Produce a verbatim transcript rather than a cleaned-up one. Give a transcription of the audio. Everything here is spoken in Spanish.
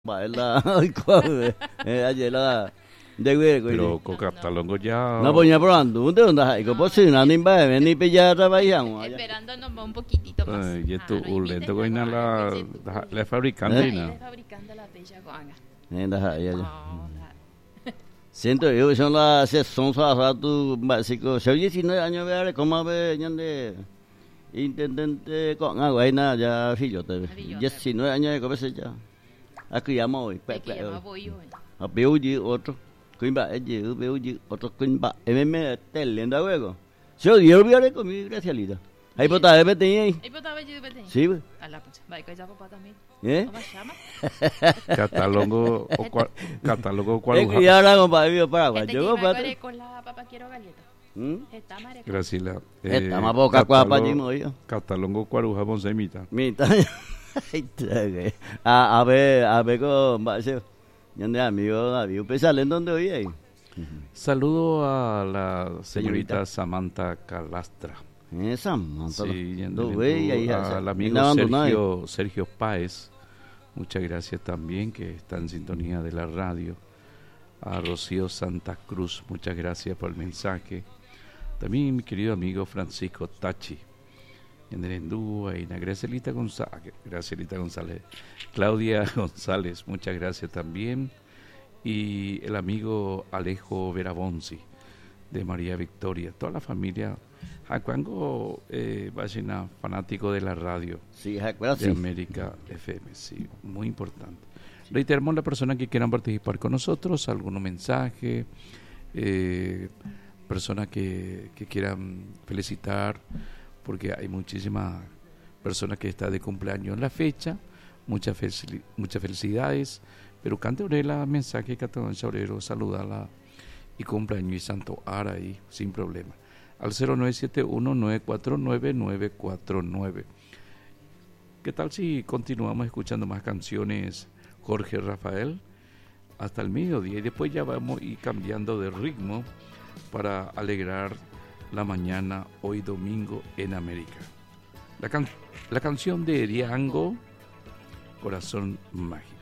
Baila cuave eh ayer la de güey Pero coca talongo ya. no ponía probando un de donde hay que pues si no ni va ni pillar trabajamos allá Esperándonos un poquitito más. Ay, y esto Ah, no ulento inviten goina a la pues, sí, la- tú- la fabricante ¿Eh? ina. Ahí fabricando la bella guanga. eh da allá No, da- siento yo son las son sa tu básico se diecinueve años ver cómo ve ñande intendente con agua ahí nada ya fillote diecinueve años de cabeza ya aquí ya hoy Es que llama voy hoy. a biểu diễn otro quên bạ gì biểu diễn otro quên bạ em me tele anda luego yo yo voy a ver con mi gracialita ahí bota de vete ahí ¿Y pues estaba yo de sí A la pucha. Va, que ya papá también. eh ¿Cómo se llama? Catálogo o cua- catálogo es cual. que ya ahora compadre mío para agua Este yo que para iba con la papá quiero galleta. Está mare. Graciela. esta más poca cuapa allí moyo Catálogo cuaruja bonsemita. mita a a ver a ver con va se ñande amigo amigo pesale en donde hoy ahí Saludo a la señorita Señorita. Samantha Calastra. esa monta Sí, y en do el güey ahí entu- al amigo Sergio, Sergio Páez, muchas gracias también, que está en sintonía de la radio. A Rocío Santa Cruz, muchas gracias por el mensaje. También mi querido amigo Francisco Tachi, en el Endúa, y la Gracielita González, Gracielita González, Claudia González, muchas gracias también. Y el amigo Alejo Verabonzi, de María Victoria, toda la familia. Jacuango, eh, vagina, fanático de la radio sí acuerdas de sí América F M, sí, muy importante. Reiteramos a las personas que quieran participar con nosotros, algunos mensajes, eh, personas que, que quieran felicitar, porque hay muchísimas personas que están de cumpleaños en la fecha, muchas fel- muchas felicidades, pero cante orela mensaje que a Chaurero, saludarla y cumpleaños y santo ara ahí, sin problema. Al cero nueve siete uno nueve cuatro nueve nueve cuatro nueve. ¿Qué tal si continuamos escuchando más canciones, Jorge Rafael, hasta el mediodía, y después ya vamos a ir cambiando de ritmo para alegrar la mañana hoy domingo en América? La, can- la canción de Diango, Corazón Mágico.